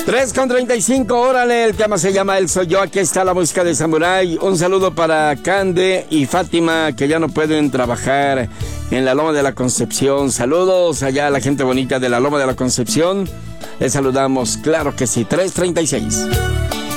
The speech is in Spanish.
3:35, órale, el tema se llama El Soy Yo, aquí está la música de Samurai. Un saludo para Cande y Fátima, que ya no pueden trabajar en la Loma de la Concepción. Saludos allá a la gente bonita de la Loma de la Concepción. Les saludamos, claro que sí, 3:36.